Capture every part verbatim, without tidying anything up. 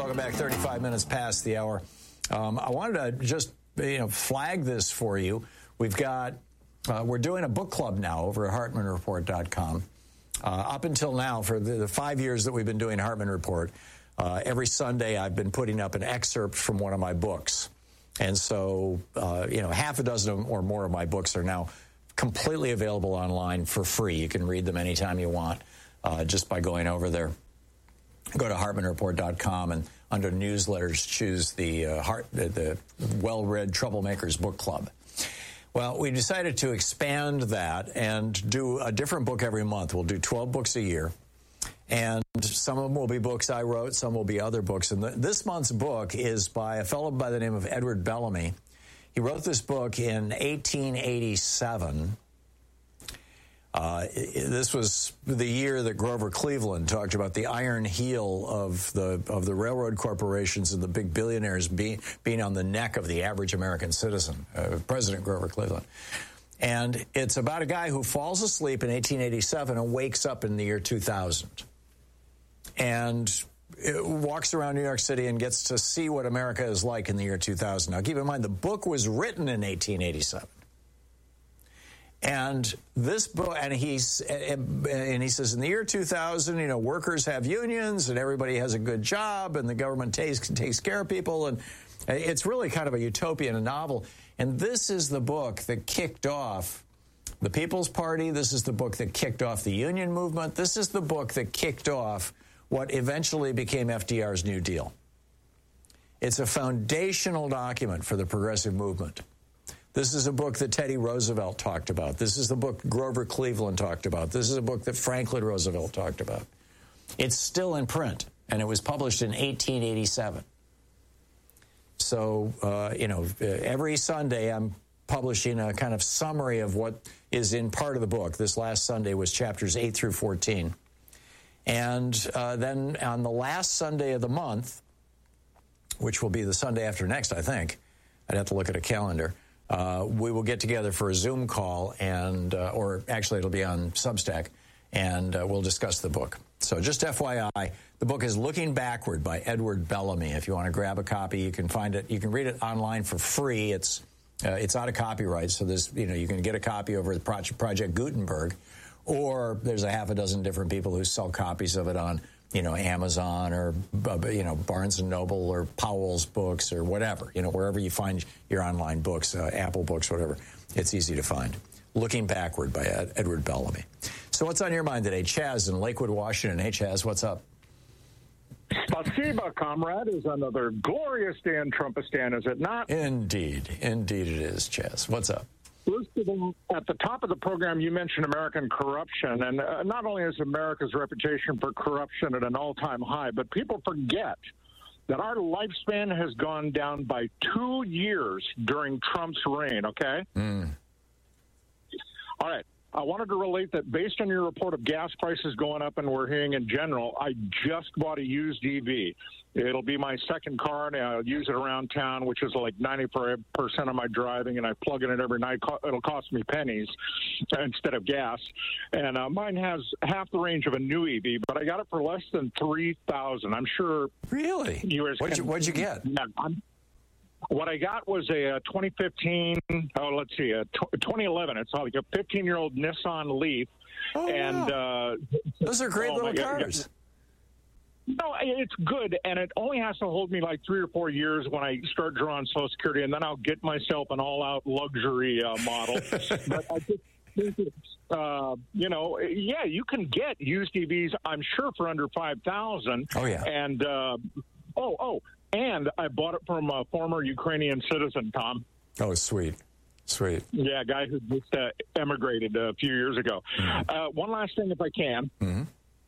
Welcome back. thirty-five minutes past the hour. Um, I wanted to just you know flag this for you. We've got uh, we're doing a book club now over at Hartman Report dot com. Uh, up until now, for the, the five years that we've been doing Hartman Report, uh, every Sunday I've been putting up an excerpt from one of my books. And so, uh, you know, half a dozen or more of my books are now completely available online for free. You can read them anytime you want uh, just by going over there. Go to Hartman Report dot com and under newsletters, choose the, uh, Heart, the, the Well-Read Troublemakers Book Club. Well, we decided to expand that and do a different book every month. We'll do twelve books a year. And some of them will be books I wrote, some will be other books. And the, this month's book is by a fellow by the name of Edward Bellamy. He wrote this book in eighteen eighty-seven. Uh, this was the year that Grover Cleveland talked about the iron heel of the of the railroad corporations and the big billionaires being being on the neck of the average American citizen, uh, President Grover Cleveland. And it's about a guy who falls asleep in eighteen eighty-seven and wakes up in the year two thousand. And it walks around New York City and gets to see what America is like in the year two thousand. Now, keep in mind, the book was written in eighteen eighty-seven. And this book, and he's, and he says, in the year two thousand, you know, workers have unions and everybody has a good job and the government takes, takes care of people. And it's really kind of a utopian, a novel. And this is the book that kicked off the People's Party. This is the book that kicked off the union movement. This is the book that kicked off what eventually became F D R's New Deal. It's a foundational document for the progressive movement. This is a book that Teddy Roosevelt talked about. This is the book Grover Cleveland talked about. This is a book that Franklin Roosevelt talked about. It's still in print, and it was published in eighteen eighty-seven. So, uh, you know, every Sunday I'm publishing a kind of summary of what is in part of the book. This last Sunday was chapters eight through fourteen. And uh, then on the last Sunday of the month, which will be the Sunday after next, I think, I'd have to look at a calendar, uh, we will get together for a Zoom call, and uh, or actually it'll be on Substack, and uh, we'll discuss the book. So just F Y I, the book is Looking Backward by Edward Bellamy. If you want to grab a copy, you can find it. You can read it online for free. It's uh, it's out of copyright, so there's you know you can get a copy over at Project, Project Gutenberg, or there's a half a dozen different people who sell copies of it on you know Amazon or uh, you know Barnes and Noble or Powell's Books or whatever. You know wherever you find your online books, uh, Apple Books, whatever. It's easy to find. Looking Backward by Ed, Edward Bellamy. So what's on your mind today? Chaz in Lakewood, Washington. Hey, Chaz, what's up? Spasiba, comrade, is another glorious day in Trumpistan, is it not? Indeed. Indeed it is, Chaz. What's up? First of all, at the top of the program, you mentioned American corruption. And uh, not only is America's reputation for corruption at an all-time high, but people forget that our lifespan has gone down by two years during Trump's reign, okay? Mm. All right. I wanted to relate that based on your report of gas prices going up and we're hearing in general, I just bought a used E V. It'll be my second car, and I'll use it around town, which is like ninety percent of my driving, and I plug in it every night. It'll cost me pennies instead of gas. And uh, mine has half the range of a new E V, but I got it for less than three thousand dollars. I'm sure. Really? You what'd, you, what'd you get? Yeah, I'm, What I got was a, a twenty fifteen, oh, let's see, a twenty eleven. It's like a fifteen-year-old Nissan Leaf. Oh, and wow. uh, Those are great oh little God, cars. No, it's good, and it only has to hold me like three or four years when I start drawing Social Security, and then I'll get myself an all-out luxury uh, model. But I just think it's, uh, you know, yeah, you can get used E Vs, I'm sure, for under five thousand dollars. Oh, yeah. And, uh, oh, oh. And I bought it from a former Ukrainian citizen, Tom. Oh, sweet. Sweet. Yeah, a guy who just uh, emigrated a few years ago. Mm-hmm. Uh, one last thing, if I can. Mm-hmm.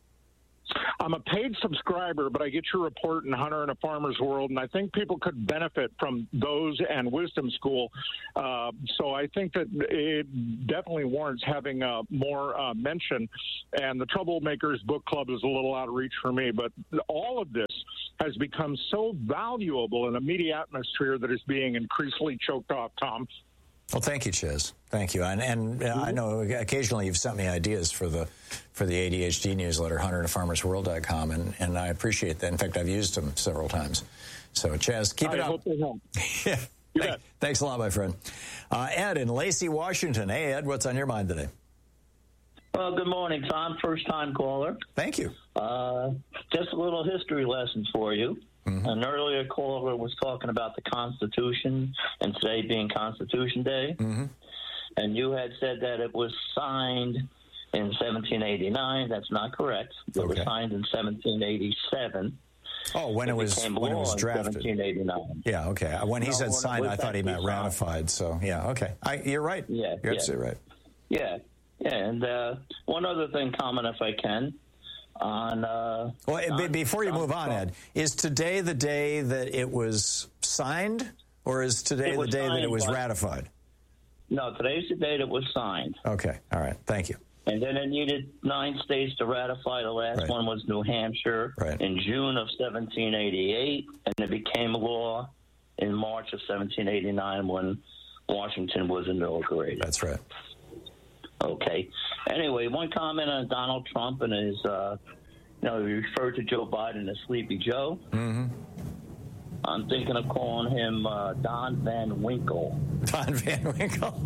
I'm a paid subscriber, but I get your report in Hunter and a Farmer's World, and I think people could benefit from those and Wisdom School. Uh, so I think that it definitely warrants having uh, more uh, mention. And the Troublemakers Book Club is a little out of reach for me, but all of this has become so valuable in a media atmosphere that is being increasingly choked off, Tom. Well, thank you, Chiz. Thank you. And, and mm-hmm. I know occasionally you've sent me ideas for the for the A D H D newsletter, hunter at farmers world dot com, and, and I appreciate that. In fact, I've used them several times. So, Chaz, keep I it up. Hope they help. Yeah. Thank, thanks a lot, my friend. Uh, Ed in Lacey, Washington. Hey, Ed, what's on your mind today? Well, good morning, Tom. First-time caller. Thank you. Uh, just a little history lesson for you. Mm-hmm. An earlier caller was talking about the Constitution and today being Constitution Day. Mm-hmm. And you had said that it was signed in seventeen eighty-nine. That's not correct. It okay. was signed in seventeen eighty-seven. Oh, when it, it was when it was drafted. seventeen eighty-nine. Yeah, okay. When he no, said signed, I thought he meant ratified. So, yeah, okay. I, you're right. Yeah, you're yeah. absolutely right. Yeah, yeah. And uh, one other thing, comment if I can. On, uh, well, on, before you move on, Ed, is today the day that it was signed, or is today the day that it was ratified? No, today's the day that it was signed. Okay, all right, thank you. And then it needed nine states to ratify. The last right. one was New Hampshire right. in June of seventeen eighty-eight, and it became law in March of seventeen eighty-nine when Washington was inaugurated. That's right. Okay. Anyway, one comment on Donald Trump and his, uh, you know, he referred to Joe Biden as Sleepy Joe. Mm-hmm. I'm thinking of calling him uh, Don Van Winkle. Don Van Winkle.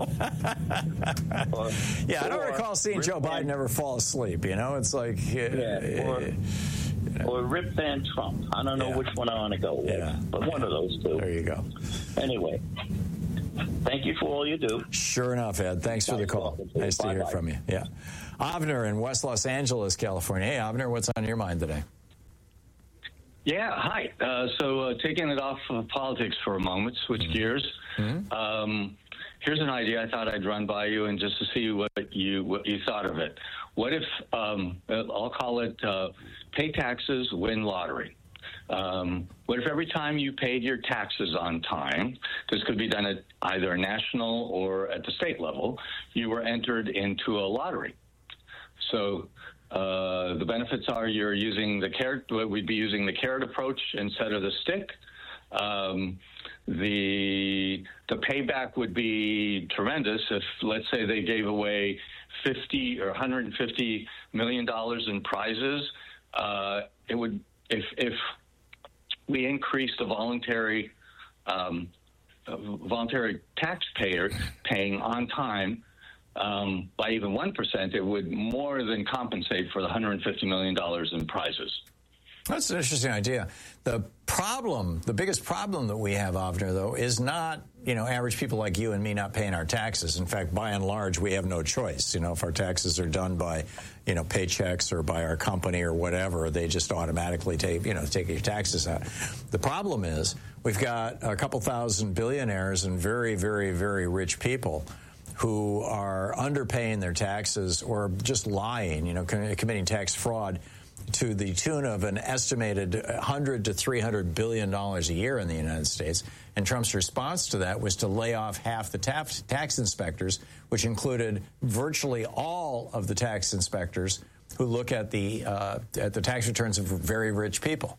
or, yeah, I don't recall seeing Rip Joe Biden Van, ever fall asleep. You know, it's like uh, yeah, or, you know. or Rip Van Trump. I don't know yeah. which one I want to go with, yeah. but one of those two. There you go. Anyway. Thank you for all you do. Sure enough, Ed. Thanks for the call. Nice to hear from you. Yeah. Avner in West Los Angeles, California. Hey, Avner, what's on your mind today? Yeah, hi. Uh, so uh, taking it off of politics for a moment, switch mm-hmm. gears. Mm-hmm. Um, here's an idea I thought I'd run by you and just to see what you what you thought of it. What if, um, I'll call it uh, pay taxes, win lottery. Um, what if every time you paid your taxes on time, this could be done at either national or at the state level, you were entered into a lottery? So uh, the benefits are you're using the carrot, we'd be using the carrot approach instead of the stick. Um, the the payback would be tremendous if, let's say, they gave away fifty or one hundred fifty million dollars in prizes. Uh, it would if if we increased the voluntary um, uh, voluntary taxpayer paying on time um, by even one percent, it would more than compensate for the one hundred fifty million dollars in prizes. That's an interesting idea. The problem, the biggest problem that we have, Avner, though, is not, you know, average people like you and me not paying our taxes. In fact, by and large, we have no choice. You know, if our taxes are done by, you know, paychecks or by our company or whatever, they just automatically take, you know, take your taxes out. The problem is we've got a couple thousand billionaires and very, very, very rich people who are underpaying their taxes or just lying, you know, committing tax fraud to the tune of an estimated one hundred to three hundred billion dollars a year in the United States. And Trump's response to that was to lay off half the tax, tax inspectors, which included virtually all of the tax inspectors who look at the uh, at the tax returns of very rich people.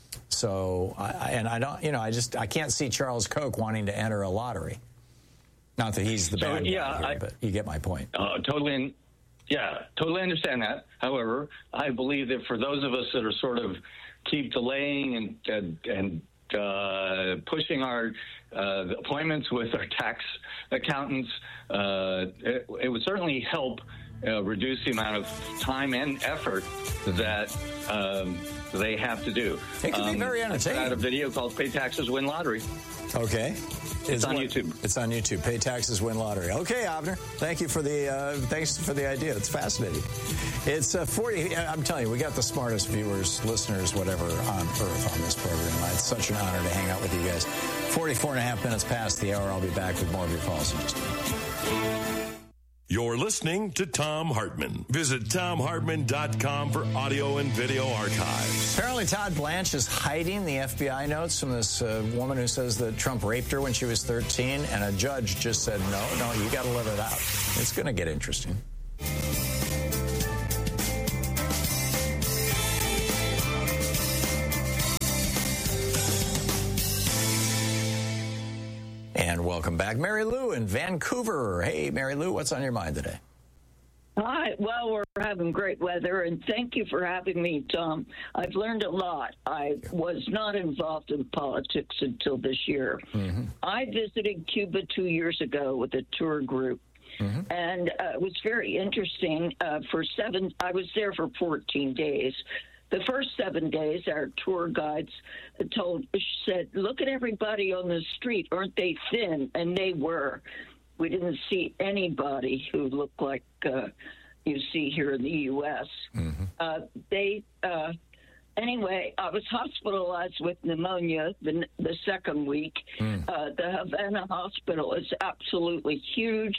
So, I, and I don't, you know, I just I can't see Charles Koch wanting to enter a lottery. Not that he's the so, bad yeah, guy here, I, but you get my point. Uh, totally. In, Yeah, totally understand that. However, I believe that for those of us that are sort of keep delaying and and, and uh, pushing our uh, appointments with our tax accountants, uh, it, it would certainly help uh, reduce the amount of time and effort that um, they have to do. It could um, be very entertaining. I put out a video called "Pay Taxes, Win Lottery." Okay. It's, it's on what, YouTube. It's on YouTube. Pay taxes, win lottery. Okay, Avner. Thank you for the uh, thanks for the idea. It's fascinating. It's uh, forty. I'm telling you, we got the smartest viewers, listeners, whatever on earth on this program. It's such an honor to hang out with you guys. forty-four and a half minutes past the hour. I'll be back with more of your calls in just a minute. You're listening to Thom Hartmann. Visit Thom Hartmann dot com for audio and video archives. Apparently, Todd Blanche is hiding the F B I notes from this uh, woman who says that Trump raped her when she was thirteen, and a judge just said, no, no, you got to let it out. It's going to get interesting. And welcome Welcome back. Mary Lou in Vancouver. Hey, Mary Lou, what's on your mind today? Hi. Well, we're having great weather, and thank you for having me, Tom. I've learned a lot. I was not involved in politics until this year. Mm-hmm. I visited Cuba two years ago with a tour group, mm-hmm. and uh, it was very interesting. Uh, for seven, I was there for fourteen days. The first seven days, our tour guides told said, "Look at everybody on the street. Aren't they thin?" And they were. We didn't see anybody who looked like uh, you see here in the U S Mm-hmm. Uh, they, uh, anyway, I was hospitalized with pneumonia the, the second week. Mm. Uh, the Havana Hospital is absolutely huge.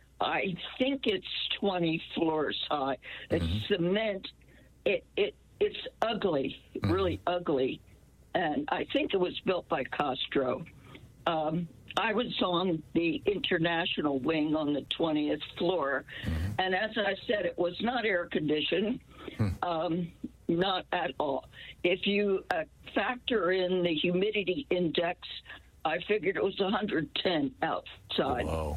I think it's twenty floors high. It's mm-hmm. cement. It it it's ugly, mm-hmm. really ugly, and I think it was built by Castro. Um, I was on the international wing on the twentieth floor, mm-hmm. and as I said, it was not air conditioned, mm. um, not at all. If you uh, factor in the humidity index, I figured it was one hundred ten outside. Whoa.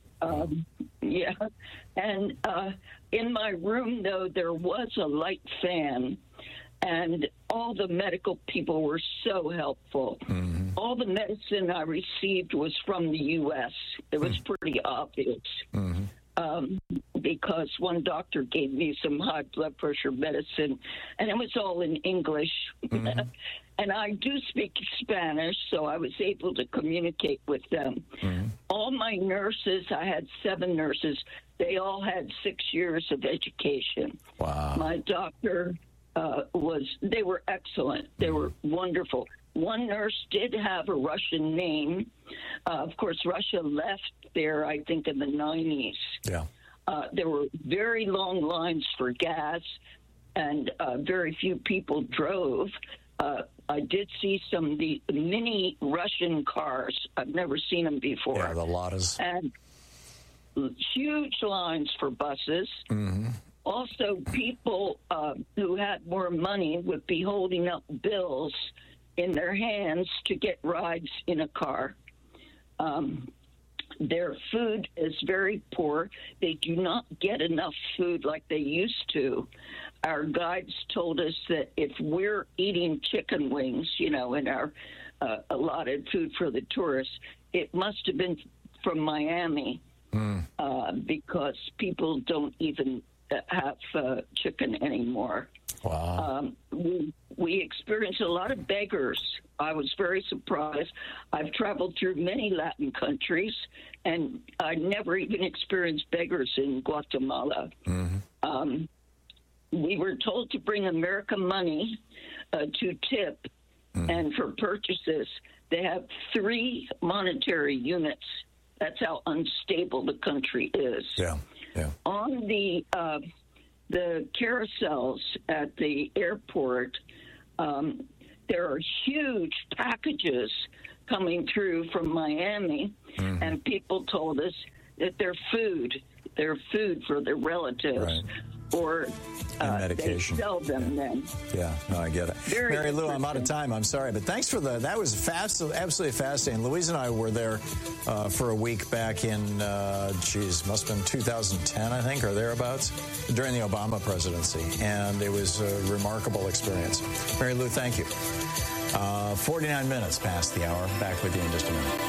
Um, yeah, and uh, in my room, though, there was a light fan, and all the medical people were so helpful. Mm-hmm. All the medicine I received was from the U S It was mm-hmm. pretty obvious. Mm-hmm. Um, because one doctor gave me some high blood pressure medicine, and it was all in English. Mm-hmm. And I do speak Spanish, so I was able to communicate with them. Mm-hmm. All my nurses, I had seven nurses, they all had six years of education. Wow. My doctor uh, was, they were excellent. They mm-hmm. were wonderful. One nurse did have a Russian name. Uh, of course, Russia left there, I think, in the nineties. Yeah. Uh, there were very long lines for gas, and uh, very few people drove. Uh, I did see some of the mini Russian cars. I've never seen them before. Yeah, the Ladas. And huge lines for buses. Mm-hmm. Also, people uh, who had more money would be holding up bills in their hands to get rides in a car. Um, their food is very poor. They do not get enough food like they used to. Our guides told us that if we're eating chicken wings, you know, in our uh, allotted food for the tourists, it must have been from Miami mm. uh, because people don't even have uh, chicken anymore. Wow. Um, we, we experienced a lot of beggars. I was very surprised. I've traveled through many Latin countries, and I never even experienced beggars in Guatemala. Mm-hmm. Um, we were told to bring American money uh, to tip, mm-hmm. and for purchases. They have three monetary units. That's how unstable the country is. Yeah, yeah. On the uh, the carousels at the airport, um, there are huge packages coming through from Miami, mm-hmm. and people told us that they're food, they're food for their relatives. Right. Or uh, medication. They sell them yeah. then. Yeah, no, I get it. Very Mary Lou, I'm out of time. I'm sorry, but thanks for the. That was fast, absolutely fascinating. Louise and I were there uh, for a week back in, uh, geez, must have been two thousand ten, I think, or thereabouts, during the Obama presidency, and it was a remarkable experience. Mary Lou, thank you. Uh, forty-nine minutes past the hour. Back with you in just a minute.